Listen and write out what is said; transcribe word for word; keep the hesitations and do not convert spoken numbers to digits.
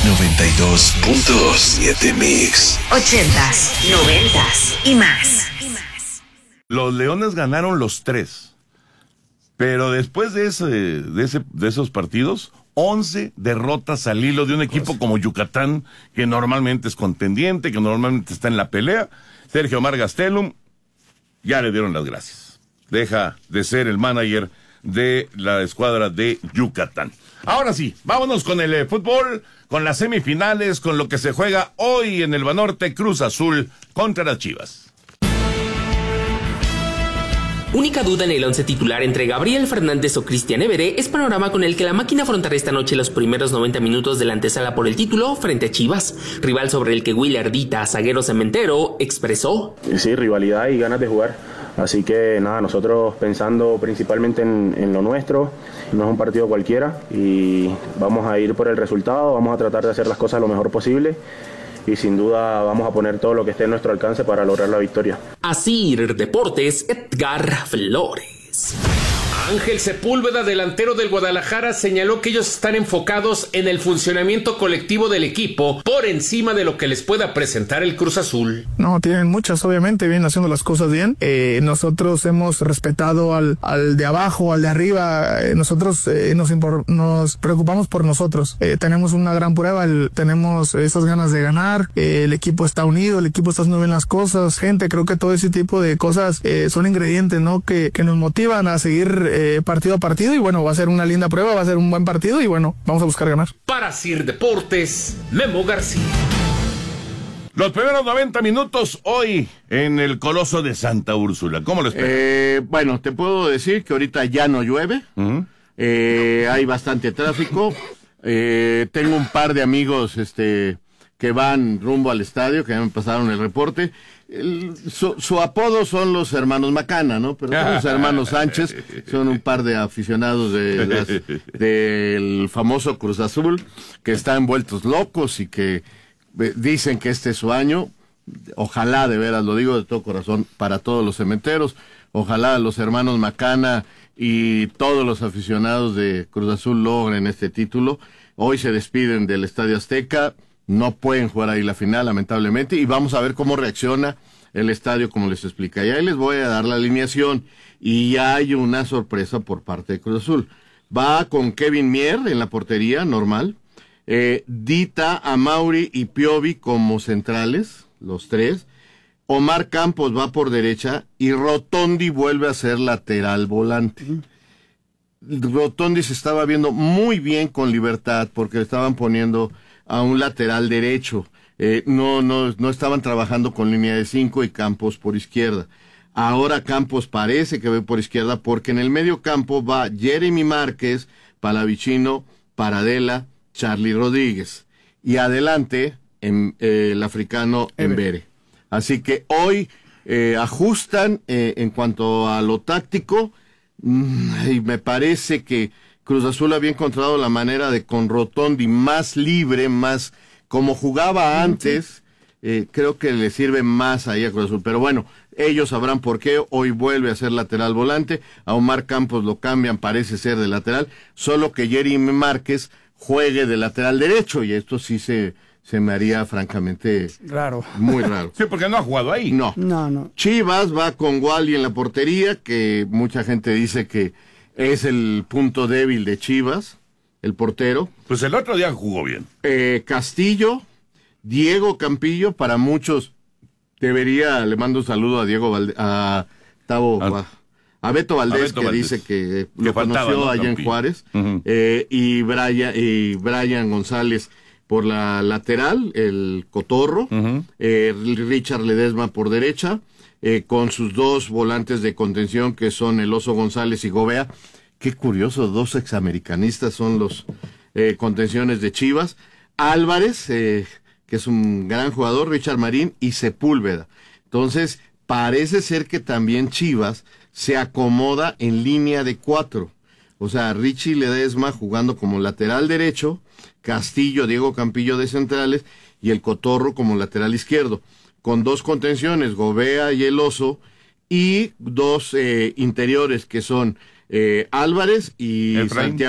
noventa y dos punto siete Mix. Ochentas, noventas y más. Los Leones ganaron los tres, pero después de ese, de ese, de esos partidos, once derrotas al hilo de un equipo como Yucatán, que normalmente es contendiente, que normalmente está en la pelea. Sergio Omar Gastelum, ya le dieron las gracias. Deja de ser el manager de la escuadra de Yucatán. Ahora sí, vámonos con el eh, fútbol, con las semifinales, con lo que se juega hoy en el Banorte. Cruz Azul contra las Chivas. Única duda en el once titular entre Gabriel Fernández o Cristian Everé es panorama con el que la máquina afrontará esta noche los primeros noventa minutos de la antesala por el título frente a Chivas, rival sobre el que Willy Ardita, zaguero cementero, expresó. Sí, rivalidad y ganas de jugar, así que nada, nosotros pensando principalmente en, en lo nuestro, no es un partido cualquiera y vamos a ir por el resultado, vamos a tratar de hacer las cosas lo mejor posible. Y sin duda vamos a poner todo lo que esté en nuestro alcance para lograr la victoria. Asir Deportes, Edgar Flores. Ángel Sepúlveda, delantero del Guadalajara, señaló que ellos están enfocados en el funcionamiento colectivo del equipo por encima de lo que les pueda presentar el Cruz Azul. No, tienen muchas, obviamente, vienen haciendo las cosas bien. Eh, nosotros hemos respetado al, al de abajo, al de arriba. Eh, nosotros eh, nos, impor- nos preocupamos por nosotros. Eh, tenemos una gran prueba, el, tenemos esas ganas de ganar. Eh, el equipo está unido, el equipo está haciendo bien las cosas. Gente, creo que todo ese tipo de cosas eh, son ingredientes, ¿no? Que, que nos motivan a seguir Eh, partido a partido y bueno, va a ser una linda prueba, va a ser un buen partido y bueno, vamos a buscar ganar. Para Sir Deportes, Memo García. Los primeros noventa minutos hoy en el Coloso de Santa Úrsula. ¿Cómo lo esperas? Eh, bueno, te puedo decir que ahorita ya no llueve, Uh-huh. eh, hay bastante tráfico, eh, tengo un par de amigos este que van rumbo al estadio, que ya me pasaron el reporte. El, su, su apodo son los hermanos Macana, ¿no? Pero son los hermanos Sánchez, son un par de aficionados de las, del famoso Cruz Azul, que están vueltos locos y que eh, dicen que este es su año. Ojalá, de veras, lo digo de todo corazón, para todos los cementeros, ojalá los hermanos Macana y todos los aficionados de Cruz Azul logren este título. Hoy se despiden del Estadio Azteca. No pueden jugar ahí la final, lamentablemente, y vamos a ver cómo reacciona el estadio, como les explica. Y ahí les voy a dar la alineación, y ya hay una sorpresa por parte de Cruz Azul. Va con Kevin Mier en la portería, normal, eh, Dita, Amauri y Piovi como centrales, los tres. Omar Campos va por derecha, y Rotondi vuelve a ser lateral volante. Rotondi se estaba viendo muy bien con Libertad, porque le estaban poniendo a un lateral derecho, eh, no, no, no estaban trabajando con línea de cinco y Campos por izquierda. Ahora Campos parece que ve por izquierda porque en el medio campo va Jeremy Márquez, Palavicino, Paradela, Charlie Rodríguez y adelante en, eh, el africano Embere. Así que hoy eh, ajustan eh, en cuanto a lo táctico mmm, y me parece que Cruz Azul había encontrado la manera de con Rotondi más libre, más como jugaba antes, eh, creo que le sirve más ahí a Cruz Azul. Pero bueno, ellos sabrán por qué. Hoy vuelve a ser lateral volante, a Omar Campos lo cambian, parece ser de lateral, solo que Jeremy Márquez juegue de lateral derecho, y esto sí se, se me haría francamente Raro. muy raro. Sí, porque no ha jugado ahí. No. No, no. Chivas va con Wally en la portería, que mucha gente dice que es el punto débil de Chivas, el portero. Pues el otro día jugó bien. Eh, Castillo, Diego Campillo, para muchos debería, le mando un saludo a Diego Valde, a Tavo, a, a Beto Valdés, a Beto que Valdés. dice que, que lo faltaba, conoció ¿no? allá Campillo. en Juárez, Uh-huh. eh, y Brian, y Brian González por la lateral, el Cotorro, Uh-huh. eh, Richard Ledesma por derecha, eh, con sus dos volantes de contención que son el Oso González y Gobea. Qué curioso, dos examericanistas son los eh, contenciones de Chivas. Álvarez, eh, que es un gran jugador, Richard Marín y Sepúlveda. Entonces, parece ser que también Chivas se acomoda en línea de cuatro. O sea, Richie Ledesma jugando como lateral derecho, Castillo, Diego Campillo de centrales y el Cotorro como lateral izquierdo, con dos contenciones, Gobea y el Oso, y dos eh, interiores que son eh, Álvarez y Efraín. Santiago